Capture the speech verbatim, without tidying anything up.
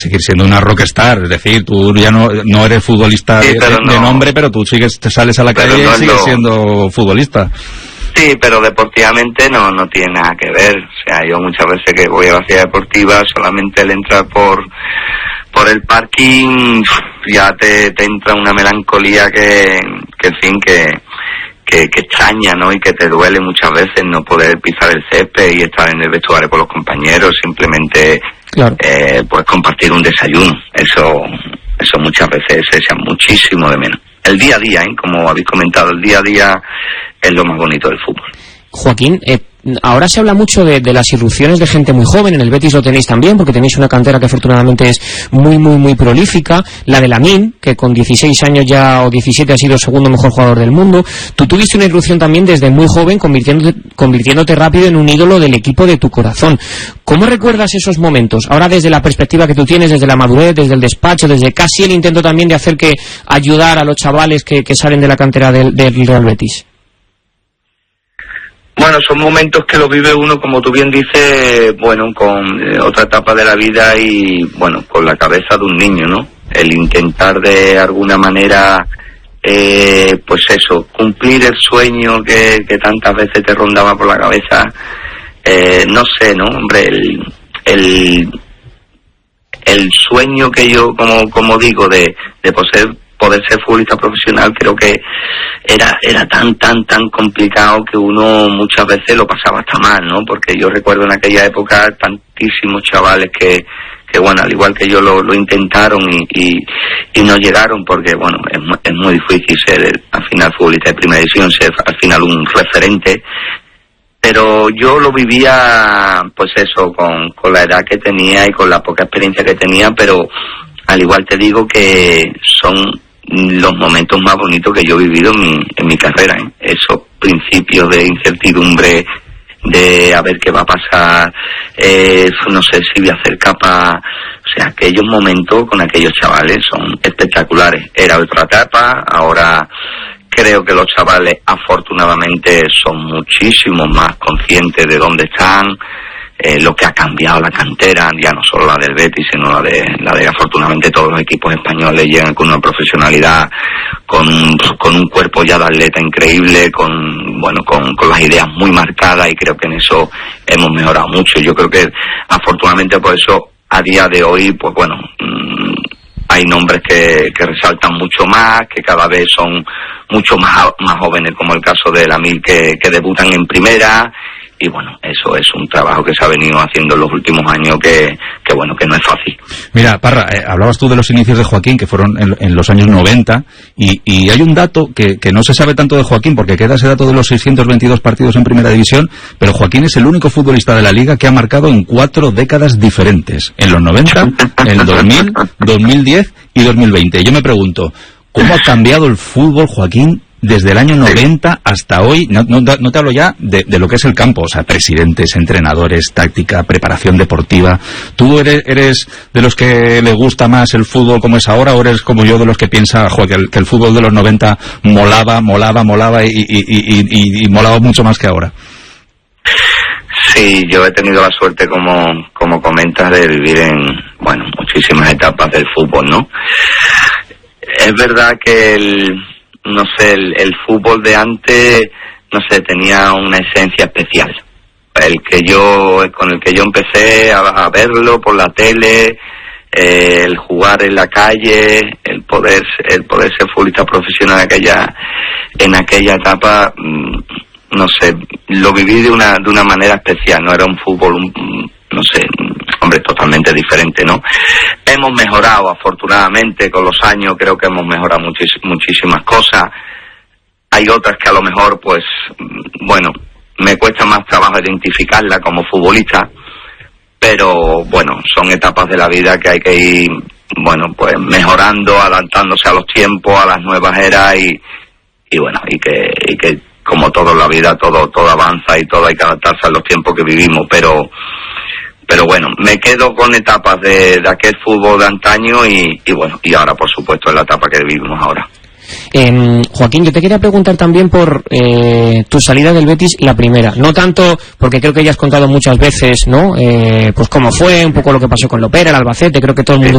seguir siendo una rockstar, es decir, tú ya no, no eres futbolista sí, de, no, de nombre, pero tú sigues, te sales a la calle no y sigues lo... siendo futbolista. Sí, pero deportivamente no no tiene nada que ver. O sea, yo muchas veces que voy a la ciudad deportiva, solamente el entrar por por el parking ya te, te entra una melancolía que, que en fin, que, que que extraña, ¿no? Y que te duele muchas veces no poder pisar el césped y estar en el vestuario con los compañeros, simplemente claro. eh, pues compartir un desayuno. Eso eso muchas veces se echa muchísimo de menos. El día a día, ¿eh? Como habéis comentado, el día a día es lo más bonito del fútbol. Joaquín, eh, ahora se habla mucho de, de las irrupciones de gente muy joven. En el Betis lo tenéis también, porque tenéis una cantera que afortunadamente es muy, muy, muy prolífica. La de Lamine, que con dieciséis años ya, o diecisiete, ha sido el segundo mejor jugador del mundo. Tú tuviste una irrupción también desde muy joven, convirtiéndote, convirtiéndote rápido en un ídolo del equipo de tu corazón. ¿Cómo recuerdas esos momentos? Ahora desde la perspectiva que tú tienes, desde la madurez, desde el despacho, desde casi el intento también de hacer que ayudar a los chavales que, que salen de la cantera del, del Real Betis. Bueno, son momentos que lo vive uno, como tú bien dices, bueno, con eh, otra etapa de la vida y, bueno, con la cabeza de un niño, ¿no? El intentar de alguna manera, eh, pues eso, cumplir el sueño que, que tantas veces te rondaba por la cabeza, eh, no sé, ¿no? Hombre, el, el, el sueño que yo, como, como digo, de, de poseer poder ser futbolista profesional, creo que era era tan, tan, tan complicado que uno muchas veces lo pasaba hasta mal, ¿no? Porque yo recuerdo en aquella época tantísimos chavales que, que bueno, al igual que yo lo, lo intentaron y, y, y no llegaron, porque, bueno, es, es muy difícil ser, al final, futbolista de primera división, ser al final un referente. Pero yo lo vivía, pues eso, con, con la edad que tenía y con la poca experiencia que tenía, pero al igual te digo que son los momentos más bonitos que yo he vivido en mi, en mi carrera, ¿eh? Esos principios de incertidumbre, de a ver qué va a pasar, eh, no sé si voy a ser capaz, o sea, aquellos momentos con aquellos chavales son espectaculares. Era otra etapa, ahora creo que los chavales afortunadamente son muchísimo más conscientes de dónde están, Eh, lo que ha cambiado la cantera, ya no solo la del Betis, sino la de, la de afortunadamente todos los equipos españoles llegan con una profesionalidad, con, con un cuerpo ya de atleta increíble, con, bueno, con, con las ideas muy marcadas, y creo que en eso hemos mejorado mucho. Yo creo que afortunadamente por eso a día de hoy, pues bueno, mmm, hay nombres que, que resaltan mucho más, que cada vez son mucho más, más jóvenes, como el caso de Lamine, que, que debutan en primera. Y bueno, eso es un trabajo que se ha venido haciendo en los últimos años que, que bueno, que no es fácil. Mira, Parra, eh, hablabas tú de los inicios de Joaquín, que fueron en, en los años noventa, y, y hay un dato que, que no se sabe tanto de Joaquín, porque queda ese dato de los seiscientos veintidós partidos en primera división, pero Joaquín es el único futbolista de la Liga que ha marcado en cuatro décadas diferentes, en los noventa, en el dos mil, dos mil diez y dos mil veinte. Yo me pregunto, ¿cómo ha cambiado el fútbol, Joaquín, desde el año noventa hasta hoy? No, no, no te hablo ya de, de lo que es el campo, o sea, presidentes, entrenadores, táctica, preparación deportiva. ¿Tú eres, eres de los que le gusta más el fútbol como es ahora, o eres como yo de los que piensa, joder, que el, que el fútbol de los noventa molaba, molaba, molaba y, y, y, y, y molaba mucho más que ahora? Sí, yo he tenido la suerte, como, como comentas, de vivir en, bueno, muchísimas etapas del fútbol, ¿no? Es verdad que el... no sé, el, el fútbol de antes, no sé, tenía una esencia especial. El que yo, con el que yo empecé a, a verlo por la tele, eh, el jugar en la calle, el poder, el poder ser futbolista profesional en aquella, en aquella etapa, no sé, lo viví de una, de una manera especial. No era un fútbol, un, no sé, hombre, totalmente diferente, ¿no? Hemos mejorado, afortunadamente, con los años. Creo que hemos mejorado muchis, muchísimas cosas. Hay otras que a lo mejor, pues, bueno, me cuesta más trabajo identificarla como futbolista, pero, bueno, son etapas de la vida que hay que ir, bueno, pues, mejorando, adaptándose a los tiempos, a las nuevas eras, y, y bueno, y que, y que, como todo en la vida, todo, todo avanza y todo hay que adaptarse a los tiempos que vivimos, pero... Pero bueno, me quedo con etapas de, de aquel fútbol de antaño y, y bueno, y ahora por supuesto en la etapa que vivimos ahora. Eh, Joaquín, yo te quería preguntar también por eh, tu salida del Betis, la primera. No tanto, porque creo que ya has contado muchas veces, ¿no? Eh, pues cómo fue, un poco lo que pasó con Lopera, el Albacete, creo que todo el mundo